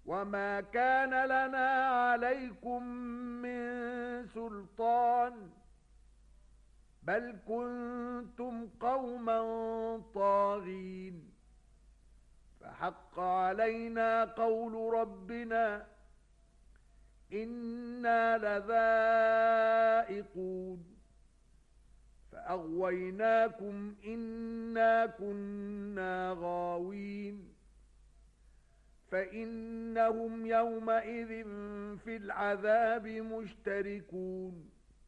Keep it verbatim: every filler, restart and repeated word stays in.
وَمَا كَانَ لَنَا عَلَيْكُمْ مِنْ سُلْطَانٍ بَلْ كُنْتُمْ قَوْمًا طَاغِينَ فَحَقَّ عَلَيْنَا قَوْلُ رَبِّنَا إِنَّا لَذَائِقُونَ فَأَغْوَيْنَاكُمْ إِنَّا كُنَّا غَاوِينَ فَإِنَّهُمْ يَوْمَئِذٍ فِي الْعَذَابِ مُشْتَرِكُونَ